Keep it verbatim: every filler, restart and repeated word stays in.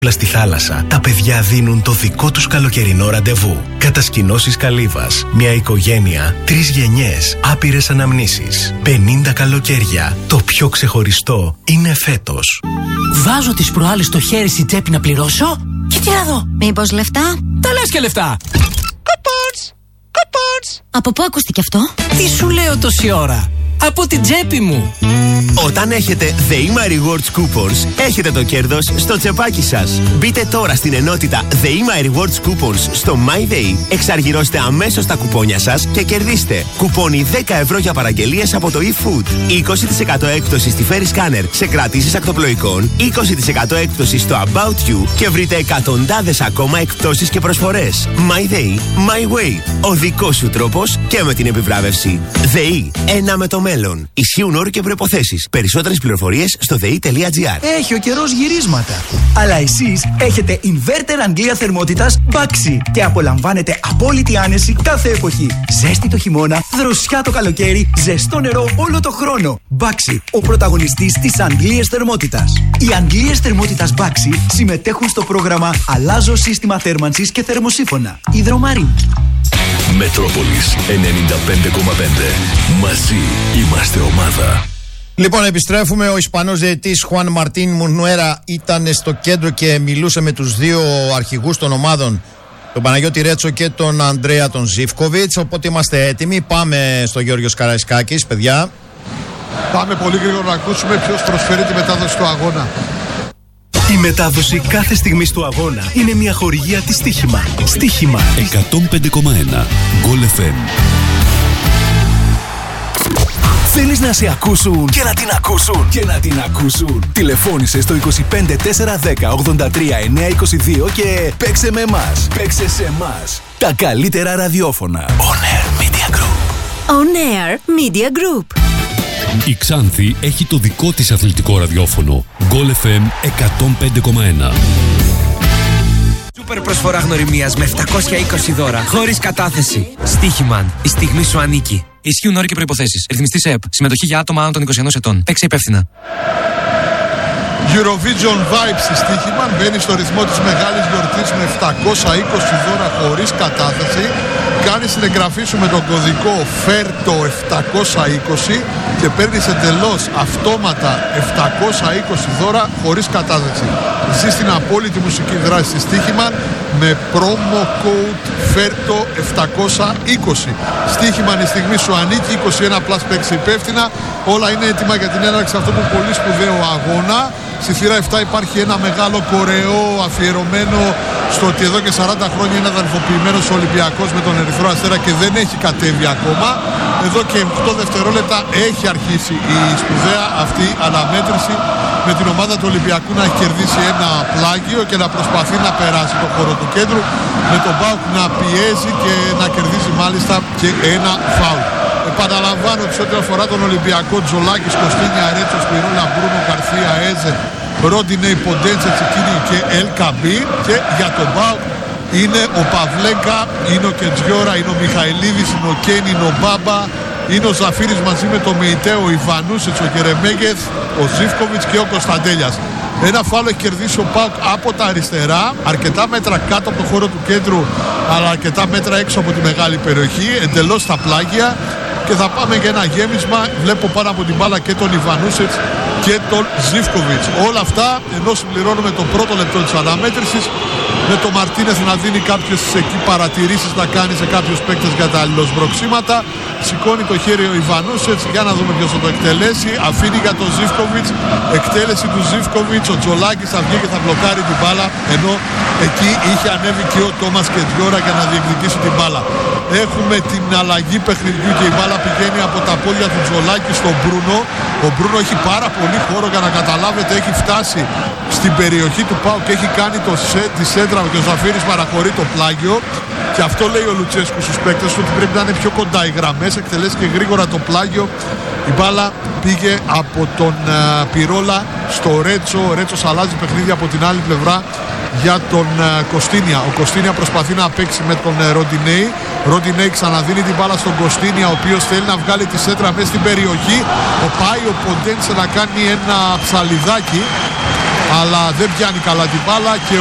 Στη θάλασσα, τα παιδιά δίνουν το δικό τους καλοκαιρινό ραντεβού. Κατασκηνώσεις Καλύβας. Μια οικογένεια, τρεις γενιές, άπειρες αναμνήσεις. πενήντα καλοκαίρια. Το πιο ξεχωριστό είναι φέτος. Βάζω τις προάλλες στο χέρι στην τσέπη να πληρώσω και τι να δω. Μήπως λεφτά? Τα λες και λεφτά. Κουπόνς, κουπόνς. Από πού ακούστηκε αυτό? Τι σου λέω τόση ώρα? Από την τσέπη μου. Όταν έχετε ΔΕΗΜΑ Rewards Coupons, έχετε το κέρδος στο τσεπάκι σας. Μπείτε τώρα στην ενότητα ΔΕΗΜΑ Rewards Coupons στο MyDay, εξαργυρώστε αμέσως τα κουπόνια σας και κερδίστε κουπόνι δέκα ευρώ για παραγγελίες από το eFood, είκοσι τοις εκατό έκπτωση στη Ferry Scanner σε κρατήσεις ακτοπλοϊκών, είκοσι τοις εκατό έκπτωση στο About You και βρείτε εκατοντάδες ακόμα εκπτώσεις και προσφορές. MyDay, My Way. Ο δικός σου τρόπος και με την επιβράβευση. ΔΕΗ, ένα με το μέλλον. Ισχύουν όροι και προϋποθέσεις. Περισσότερες πληροφορίες στο δε ι τελεία τζι άρ. Έχει ο καιρός γυρίσματα. Αλλά εσείς έχετε inverter Αγγλία θερμότητας Baxi και απολαμβάνετε απόλυτη άνεση κάθε εποχή. Ζέστη το χειμώνα, δροσιά το καλοκαίρι, ζεστό νερό όλο το χρόνο. Baxi, ο πρωταγωνιστής της Αγγλίας θερμότητας. Οι Αγγλίες θερμότητας Baxi συμμετέχουν στο πρόγραμμα Αλλάζω σύστημα θέρμανσης και θερμοσύφωνα. Υδρομαρή. Μετρόπολης ενενήντα πέντε κόμμα πέντε. Μαζί είμαστε ομάδα. Λοιπόν, επιστρέφουμε. Ο Ισπανός διαιτητής Χουάν Μαρτίν Μουνουέρα ήταν στο κέντρο και μιλούσε με τους δύο αρχηγούς των ομάδων, τον Παναγιώτη Ρέτσο και τον Ανδρέα τον Ζίβκοβιτς. Οπότε είμαστε έτοιμοι. Πάμε στο Γιώργος Καραϊσκάκης, παιδιά. Πάμε πολύ γρήγορα να ακούσουμε ποιος προσφέρει τη μετάδοση του αγώνα. Η μετάδοση κάθε στιγμής του αγώνα είναι μια χορηγία της Στοίχημα. Στοίχημα εκατόν πέντε κόμμα ένα Goal εφ εμ. Θέλεις να σε ακούσουν και να την ακούσουν και να την ακούσουν? Τηλεφώνησε στο είκοσι πέντε τέσσερα δέκα ογδόντα τρία εννιακόσια είκοσι δύο και παίξε με εμάς. Παίξε σε εμάς. Τα καλύτερα ραδιόφωνα. On Air Media Group. On Air Media Group. Η Ξάνθη έχει το δικό της αθλητικό ραδιόφωνο. Goal εφ εμ εκατόν πέντε κόμμα ένα. Σούπερ προσφορά γνωριμίας με επτακόσια είκοσι δώρα χωρίς κατάθεση. Στοίχημαν. Η στιγμή σου ανήκει. Ισχύουν όροι και προϋποθέσεις. Ρυθμιστής ΕΕΠ. Συμμετοχή για άτομα άνω των είκοσι ενός ετών. Παίξε υπεύθυνα. Eurovision Vibes στη Στοίχημα μπαίνει στο ρυθμό της μεγάλης γιορτής με επτακόσια είκοσι δώρα χωρίς κατάθεση. Κάνεις την εγγραφή σου με τον κωδικό ΦΕΡΤΟ επτακόσια είκοσι και παίρνεις εντελώς αυτόματα επτακόσια είκοσι δώρα χωρίς κατάθεση. Ζεις την απόλυτη μουσική δράση στη Στοίχημα με promo code ΦΕΡΤΟ επτακόσια είκοσι. Στοίχημα η στιγμή σου ανήκει, είκοσι ένα πλας, παίξει υπεύθυνα. Όλα είναι έτοιμα για την έναρξη αυτού του πολύ σπουδαίου αγώνα. Στη θύρα επτά υπάρχει ένα μεγάλο κορεό αφιερωμένο στο ότι εδώ και σαράντα χρόνια είναι αδελφοποιημένος ο Ολυμπιακός με τον Ερυθρό Αστέρα και δεν έχει κατέβει ακόμα. Εδώ και οκτώ δευτερόλεπτα έχει αρχίσει η σπουδαία αυτή αναμέτρηση με την ομάδα του Ολυμπιακού να έχει κερδίσει ένα πλάγιο και να προσπαθεί να περάσει το χώρο του κέντρου, με τον ΠΑΟΚ να πιέζει και να κερδίσει μάλιστα και ένα φάουλ. Επαναλαμβάνω ότι σε ό,τι αφορά τον Ολυμπιακό, Τζολάκης, Κωστίνια, Ρέτσος, Πυρούλα, Μπρούνο, Καρθία, Έζε, Ρόντινεϊ, Ποντέντσε, Τσικίνη και Ελ Καμπίρ. Και για τον ΠΑΟΚ είναι ο Παυλέκα, είναι ο Κετζιόρα, είναι ο Μιχαηλίδης, είναι ο Κέιν, είναι ο Μπάμπα, είναι ο Ζαφύρης μαζί με τον Μεϊτέο, ο Ιβανούσιτς, ο Γερεμέγεθ, ο Ζίβκοβιτς και ο Κωνσταντέλιας. Ένα φάουλ έχει κερδίσει ο ΠΑΟΚ από τα αριστερά, αρκετά μέτρα κάτω από το χώρο του κέντρου, αλλά αρκετά μέτρα έξω από τη μεγάλη περιοχή, εντελώς στα πλάγια. Και θα πάμε για ένα γέμισμα. Βλέπω πάνω από την μπάλα και τον Ιβανούσετς και τον Ζίβκοβιτς. Όλα αυτά ενώ συμπληρώνουμε το πρώτο λεπτό της αναμέτρησης, με τον Μαρτίνεθ να δίνει κάποιες εκεί παρατηρήσεις να κάνει σε κάποιους παίκτες για τα αλληλοσμπροξήματα. Σηκώνει το χέρι ο Ιβανούσετς, για να δούμε ποιος θα το εκτελέσει. Αφήνει για τον Ζίβκοβιτς, εκτέλεση του Ζίβκοβιτς. Ο Τζολάκης θα βγει και θα μπλοκάρει την μπάλα, ενώ εκεί είχε ανέβει και ο Τόμας Κετζιόρα για να διεκδικήσει την μπάλα. Έχουμε την αλλαγή παιχνιδιού και η μπάλα πηγαίνει από τα πόδια του Τζολάκη στον Μπρούνο. Ο Μπρούνο έχει πάρα πολύ χώρο, για να καταλάβετε, έχει φτάσει στην περιοχή του ΠΑΟΚ και έχει κάνει το σε, τη σέντρα και ο Ζαφύρης παραχωρεί το πλάγιο. Και αυτό λέει ο Λουτσέσκου στους παίκτες του, ότι πρέπει να είναι πιο κοντά οι γραμμές, εκτελέσει και γρήγορα το πλάγιο. Η μπάλα πήγε από τον uh, Πυρόλα στο Ρέτσο. Ο Ρέτσος αλλάζει παιχνίδι από την άλλη πλευρά για τον uh, Κωστίνια. Ο Κωστίνια προσπαθεί να παίξει με τον uh, Ροντινέι. Ροντινέι ξαναδίνει την μπάλα στον Κωστίνια, ο οποίος θέλει να βγάλει τη σέντρα μέσα στην περιοχή. Ο πάει ο Ποντένσε να κάνει ένα ψαλιδάκι. αλλά δεν πιάνει καλά την μπάλα και